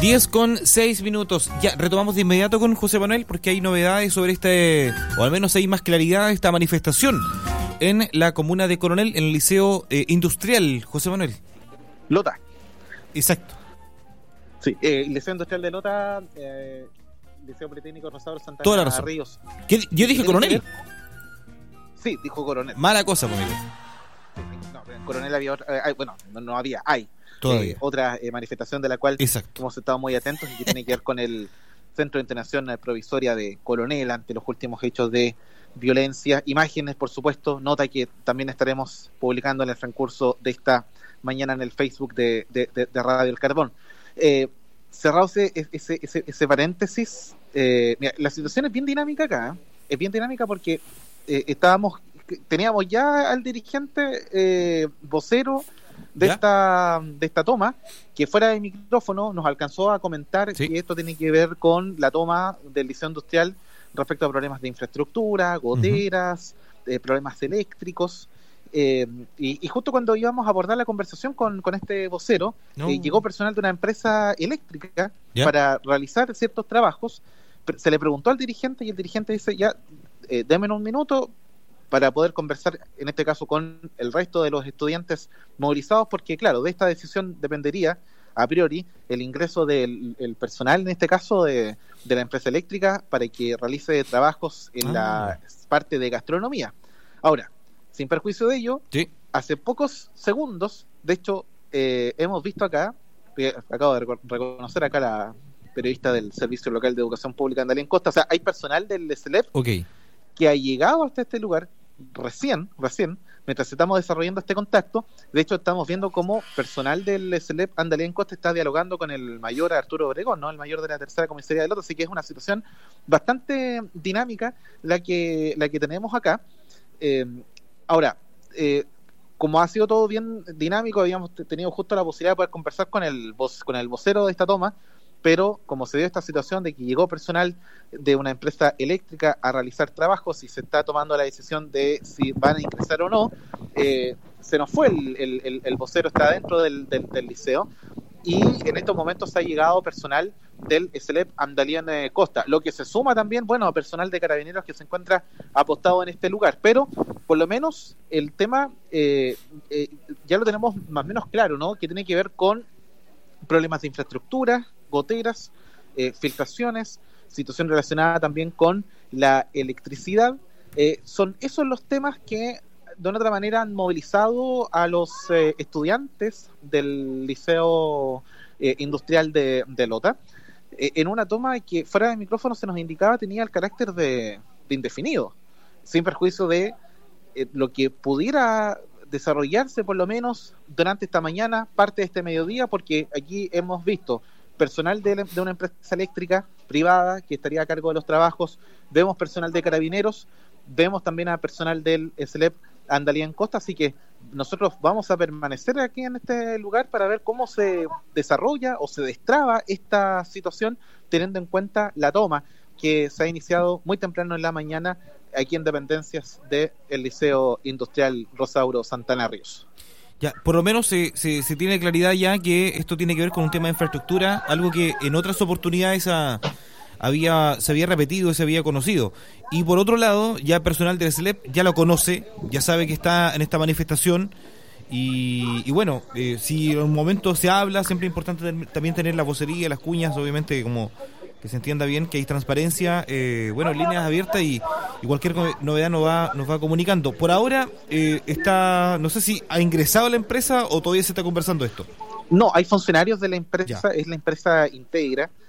10:06. Ya, retomamos de inmediato con José Manuel porque hay novedades sobre o al menos hay más claridad de esta manifestación en la comuna de Coronel, en el Liceo Industrial, José Manuel. Lota. Exacto. Sí, Liceo Industrial de Lota, Liceo Politécnico Rosario Santa Toda la razón. Ríos. Yo dije Coronel. Sí, dijo Coronel. Mala cosa, conmigo. No, en Coronel había otra, no había, hay otra manifestación de la cual hemos estado muy atentos y que tiene que ver con el Centro de Internación Provisoria de Coronel ante los últimos hechos de violencia. Imágenes, por supuesto, nota que también estaremos publicando en el transcurso de esta mañana en el Facebook de Radio El Carbón. Cerrado ese paréntesis, mira, la situación es bien dinámica acá, es bien dinámica porque teníamos ya al dirigente vocero de esta toma, que fuera de micrófono nos alcanzó a comentar que esto tiene que ver con la toma del Liceo Industrial respecto a problemas de infraestructura, goteras, problemas eléctricos. Y justo cuando íbamos a abordar la conversación con este vocero, llegó personal de una empresa eléctrica para realizar ciertos trabajos. Se le preguntó al dirigente y el dirigente dice, denme un minuto para poder conversar, en este caso, con el resto de los estudiantes movilizados, porque claro, de esta decisión dependería a priori el ingreso del personal, en este caso de la empresa eléctrica, para que realice trabajos en la parte de gastronomía. Ahora, sin perjuicio de ello, hace pocos segundos, de hecho, hemos visto acá, acabo de reconocer acá la periodista del Servicio Local de Educación Pública Andalén Costa, o sea, hay personal del SLEP que ha llegado hasta este lugar recién, mientras estamos desarrollando este contacto. De hecho, estamos viendo cómo personal del SLEP Andalén Costa está dialogando con el mayor Arturo Obregón, ¿no? El mayor de la tercera comisaría de Lota, así que es una situación bastante dinámica la que tenemos acá. Ahora, como ha sido todo bien dinámico, habíamos tenido justo la posibilidad de poder conversar con el vocero de esta toma, pero como se dio esta situación de que llegó personal de una empresa eléctrica a realizar trabajos y se está tomando la decisión de si van a ingresar o no, se nos fue el vocero, está dentro del liceo, y en estos momentos ha llegado personal del SLEP Andalén Costa, lo que se suma también, a personal de carabineros que se encuentra apostado en este lugar, pero por lo menos el tema ya lo tenemos más o menos claro, ¿no? Que tiene que ver con problemas de infraestructura, goteras, filtraciones, situación relacionada también con la electricidad. Son esos los temas que de una otra manera han movilizado a los estudiantes del Liceo Industrial de Lota, en una toma que fuera de micrófono se nos indicaba tenía el carácter de indefinido, sin perjuicio de lo que pudiera desarrollarse por lo menos durante esta mañana, parte de este mediodía, porque aquí hemos visto personal de una empresa eléctrica privada que estaría a cargo de los trabajos, vemos personal de carabineros, vemos también a personal del SLEP Andalén Costa, así que nosotros vamos a permanecer aquí en este lugar para ver cómo se desarrolla o se destraba esta situación, teniendo en cuenta la toma que se ha iniciado muy temprano en la mañana aquí en dependencias del Liceo Industrial Rosauro Santana Ríos. Ya, por lo menos se tiene claridad ya que esto tiene que ver con un tema de infraestructura, algo que en otras oportunidades se había repetido, se había conocido. Y por otro lado, ya personal del SLEP ya lo conoce, ya sabe que está en esta manifestación. Y bueno, si en un momento se habla, siempre es importante también tener la vocería, las cuñas, obviamente, como que se entienda bien, que hay transparencia, líneas abiertas y cualquier novedad nos va comunicando. Por ahora no sé si ha ingresado a la empresa o todavía se está conversando esto. No, hay funcionarios de la empresa, es la empresa Integra,